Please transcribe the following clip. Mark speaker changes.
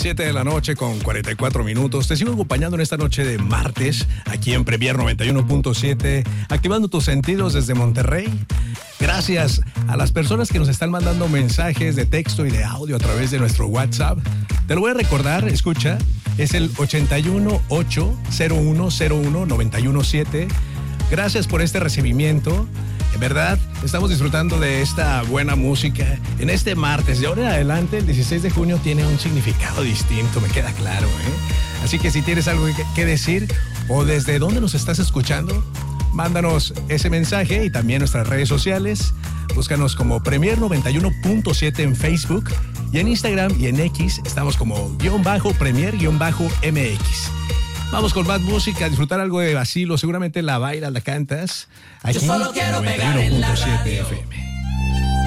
Speaker 1: 7 de la noche con 44 minutos. Te sigo acompañando en esta noche de martes, aquí en Premier 91.7, activando tus sentidos desde Monterrey. Gracias a las personas que nos están mandando mensajes de texto y de audio a través de nuestro WhatsApp. Te lo voy a recordar, escucha, es el 818-0101-917. Gracias por este recibimiento. En verdad, estamos disfrutando de esta buena música en este martes. De ahora en adelante, el 16 de junio tiene un significado distinto, me queda claro, ¿eh? Así que si tienes algo que decir o desde dónde nos estás escuchando, mándanos ese mensaje y también nuestras redes sociales. Búscanos como Premier 91.7 en Facebook y en Instagram y en X estamos como _Premier_MX. Vamos con más música, disfrutar algo de vacilo. Seguramente la bailas, la cantas. Aquí
Speaker 2: Yo solo quiero pegar en la
Speaker 1: 91.7
Speaker 2: radio.
Speaker 1: FM.